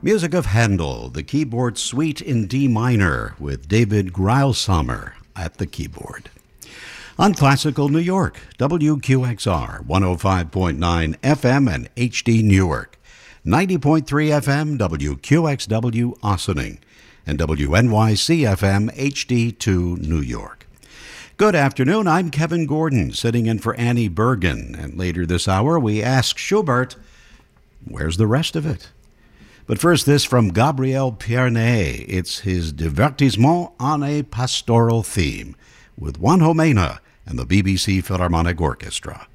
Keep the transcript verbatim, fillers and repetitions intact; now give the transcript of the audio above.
Music of Handel, the keyboard suite in D minor with David Greilsamer at the keyboard. On Classical New York, W Q X R, one oh five point nine F M and H D Newark, ninety point three F M, W Q X W Ossining, and W N Y C F M, H D two New York. Good afternoon, I'm Kevin Gordon, sitting in for Annie Bergen, and later this hour we ask Schubert, where's the rest of it? But first, this from Gabriel Pierney. It's his Divertissement on a Pastoral Theme with Juan Jomena and the B B C Philharmonic Orchestra.